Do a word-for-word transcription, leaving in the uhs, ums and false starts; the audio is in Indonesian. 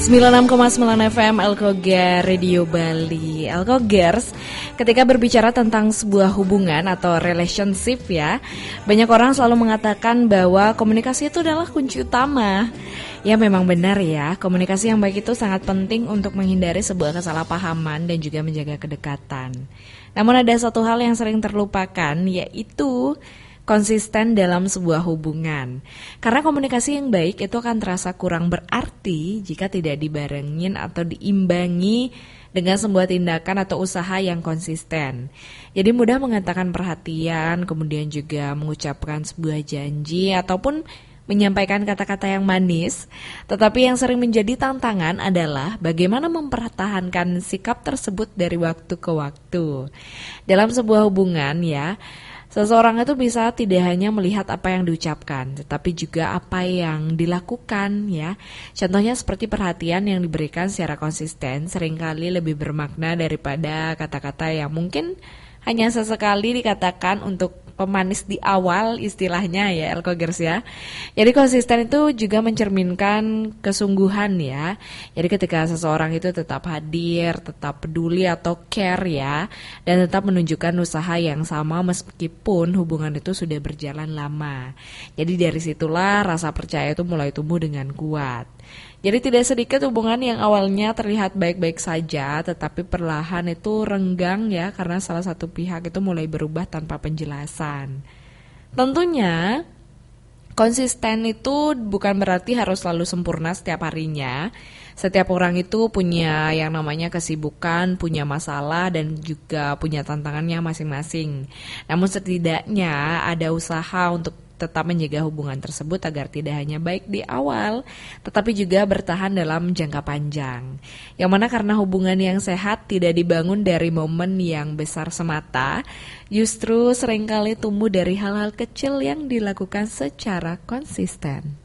sembilan puluh enam koma sembilan F M Elkoga Radio Bali. Elkogers, ketika berbicara tentang sebuah hubungan atau relationship ya, banyak orang selalu mengatakan bahwa komunikasi itu adalah kunci utama. Ya memang benar ya, komunikasi yang baik itu sangat penting untuk menghindari sebuah kesalahpahaman dan juga menjaga kedekatan. Namun ada satu hal yang sering terlupakan, yaitu konsisten dalam sebuah hubungan. Karena komunikasi yang baik itu akan terasa kurang berarti jika tidak dibarengin atau diimbangi dengan sebuah tindakan atau usaha yang konsisten. Jadi mudah mengatakan perhatian, kemudian juga mengucapkan sebuah janji ataupun menyampaikan kata-kata yang manis. Tetapi yang sering menjadi tantangan adalah bagaimana mempertahankan sikap tersebut dari waktu ke waktu. Dalam sebuah hubungan ya, seseorang itu bisa tidak hanya melihat apa yang diucapkan, tetapi juga apa yang dilakukan ya. Contohnya seperti perhatian yang diberikan secara konsisten seringkali lebih bermakna daripada kata-kata yang mungkin hanya sesekali dikatakan untuk pemanis di awal istilahnya ya Elkogers ya. Jadi konsisten itu juga mencerminkan kesungguhan ya. Jadi ketika seseorang itu tetap hadir, tetap peduli atau care ya, dan tetap menunjukkan usaha yang sama meskipun hubungan itu sudah berjalan lama. Jadi dari situlah rasa percaya itu mulai tumbuh dengan kuat. Jadi tidak sedikit hubungan yang awalnya terlihat baik-baik saja tetapi perlahan itu renggang ya karena salah satu pihak itu mulai berubah tanpa penjelasan. Tentunya konsisten itu bukan berarti harus selalu sempurna setiap harinya. Setiap orang itu punya yang namanya kesibukan, punya masalah dan juga punya tantangannya masing-masing. Namun setidaknya ada usaha untuk tetap menjaga hubungan tersebut agar tidak hanya baik di awal, tetapi juga bertahan dalam jangka panjang. Yang mana karena hubungan yang sehat tidak dibangun dari momen yang besar semata, justru seringkali tumbuh dari hal-hal kecil yang dilakukan secara konsisten.